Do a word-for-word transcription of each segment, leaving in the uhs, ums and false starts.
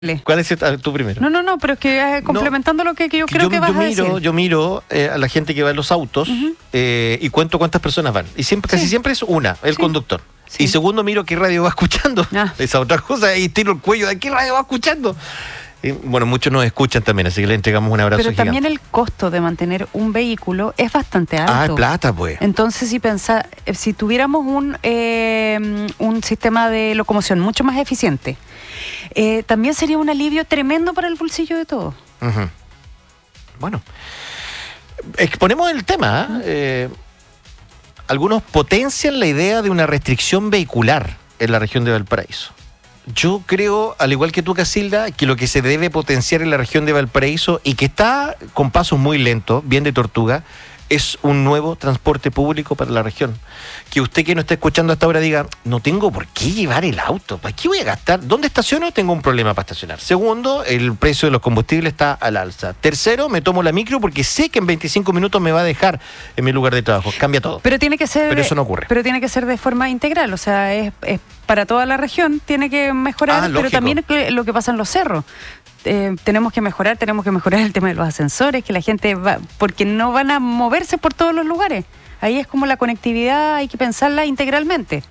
¿Cuál es el, tú primero? No, no, no, pero es que eh, complementando no, lo que, que yo creo yo, que vas yo a miro, decir. Yo miro eh, a la gente que va en los autos uh-huh. eh, y cuento cuántas personas van. Y siempre, sí. casi siempre es una, el sí. conductor. Sí. Y segundo, miro qué radio va escuchando. Ah. Esa otra cosa, y tiro el cuello de qué radio va escuchando. Y, bueno, muchos nos escuchan también, así que le entregamos un abrazo Pero gigante. también el costo de mantener un vehículo es bastante alto. Ah, es plata, pues. Entonces, si pensa, si tuviéramos un, eh, un sistema de locomoción mucho más eficiente, eh, también sería un alivio tremendo para el bolsillo de todos. Uh-huh. Bueno, exponemos el tema. Uh-huh. eh, algunos potencian la idea de una restricción vehicular en la región de Valparaíso. Yo creo, al igual que tú, Casilda, que lo que se debe potenciar en la región de Valparaíso y que está con pasos muy lentos, bien de tortuga, es un nuevo transporte público para la región. Que usted que no está escuchando hasta ahora diga, no tengo por qué llevar el auto, ¿para qué voy a gastar? ¿Dónde estaciono? Tengo un problema para estacionar. Segundo, el precio de los combustibles está al alza. Tercero, me tomo la micro porque sé que en veinticinco minutos me va a dejar en mi lugar de trabajo. Cambia todo. Pero tiene que ser, pero eso no ocurre. Pero tiene que ser de forma integral, o sea, es, es para toda la región, tiene que mejorar, ah, pero también es que lo que pasa en los cerros. Eh, tenemos que mejorar, tenemos que mejorar el tema de los ascensores, que la gente va, porque no van a moverse por todos los lugares. Ahí es como la conectividad, hay que pensarla integralmente.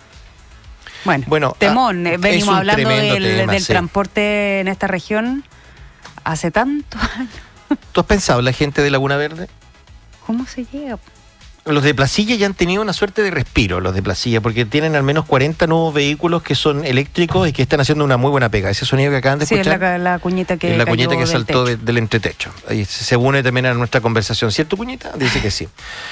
Bueno, bueno temón, ah, venimos hablando del, tema, del sí. transporte en esta región hace tantos años. ¿Tú has pensado en la gente de Laguna Verde? ¿Cómo se llega? Los de Placilla ya han tenido una suerte de respiro, los de Placilla, porque tienen al menos cuarenta nuevos vehículos que son eléctricos y que están haciendo una muy buena pega. Ese sonido que acaban de escuchar. Sí, es la, la cuñita que es la cuñita que del saltó de, del entretecho. Y se une también a nuestra conversación. ¿Cierto, cuñita? Dice que sí.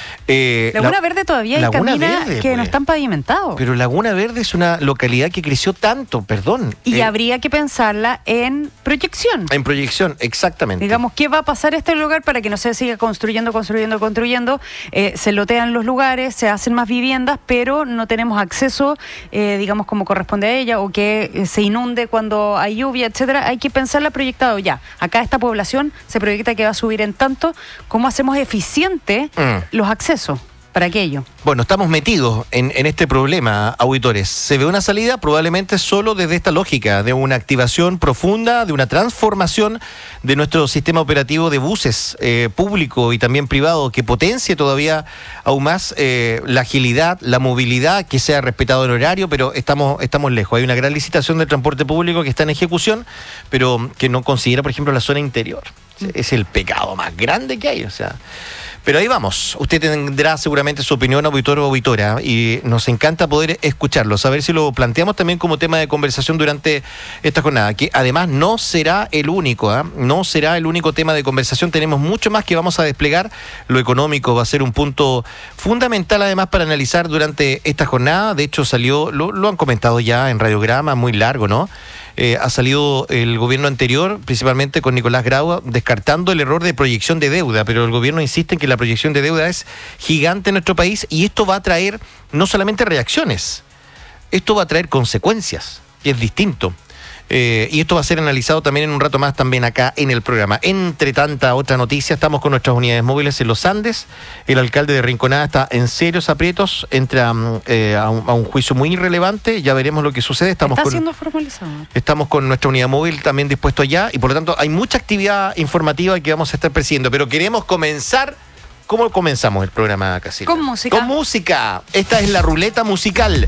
Eh, Laguna la, Verde todavía hay caminos que pues. no están pavimentados. Pero Laguna Verde es una localidad que creció tanto, perdón. Y eh, habría que pensarla en proyección. En proyección, exactamente. Digamos, ¿qué va a pasar este lugar para que no se siga construyendo, construyendo, construyendo? Eh, se lotean los lugares, se hacen más viviendas, pero no tenemos acceso, eh, digamos, como corresponde a ella, o que eh, se inunde cuando hay lluvia, etcétera. Hay que pensarla proyectado ya. Acá esta población se proyecta que va a subir en tanto. ¿Cómo hacemos eficiente mm. los accesos para aquello? Bueno, estamos metidos en, en este problema, auditores. Se ve una salida probablemente solo desde esta lógica de una activación profunda, de una transformación de nuestro sistema operativo de buses eh, público y también privado, que potencie todavía aún más eh, la agilidad, la movilidad, que sea respetado el horario, pero estamos, estamos lejos. Hay una gran licitación de transporte público que está en ejecución, pero que no considera, por ejemplo, la zona interior. Es el pecado más grande que hay, o sea... Pero ahí vamos, usted tendrá seguramente su opinión, auditor o auditora, y nos encanta poder escucharlo, saber si lo planteamos también como tema de conversación durante esta jornada, que además no será el único, ¿eh? no será el único tema de conversación, tenemos mucho más que vamos a desplegar. Lo económico va a ser un punto fundamental además para analizar durante esta jornada. De hecho salió, lo, lo han comentado ya en Radiograma, muy largo, ¿no? Eh, ha salido el gobierno anterior, principalmente con Nicolás Grau, descartando el error de proyección de deuda, pero el gobierno insiste en que la proyección de deuda es gigante en nuestro país y esto va a traer no solamente reacciones, esto va a traer consecuencias, que es distinto. Eh, y esto va a ser analizado también en un rato más también acá en el programa. Entre tanta otra noticia, estamos con nuestras unidades móviles en los Andes. El alcalde de Rinconada está en serios aprietos, entra eh, a, un, a un juicio muy irrelevante. Ya veremos lo que sucede. Estamos está con, siendo formalizado. Estamos con nuestra unidad móvil también dispuesto allá y por lo tanto hay mucha actividad informativa que vamos a estar presidiendo, pero queremos comenzar. ¿Cómo comenzamos el programa, Casilda? Con música. Con música. Esta es la ruleta musical.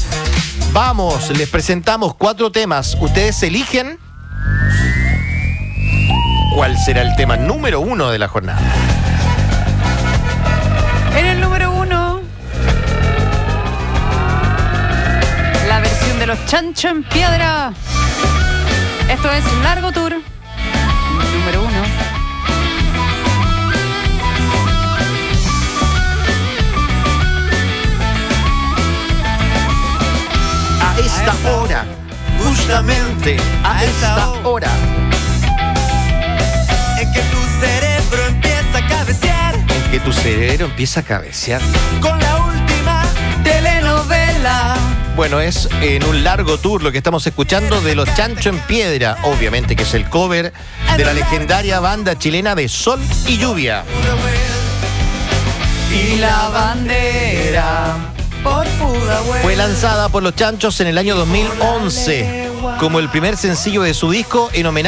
Vamos, les presentamos cuatro temas. Ustedes eligen cuál será el tema número uno de la jornada. En el número uno, la versión de los Chancho en Piedra. Esto es Largo Tour. Número uno. A esta hora, justamente a esta hora, en que tu cerebro empieza a cabecear, en que tu cerebro empieza a cabecear con la última telenovela. Bueno, es en un largo tour lo que estamos escuchando de los Chancho en Piedra, obviamente que es el cover de la legendaria banda chilena de Sol y Lluvia. Y la bandera por Pudahuel fue lanzada por los Chanchos en el año dos mil once. como el primer sencillo de su disco en homenaje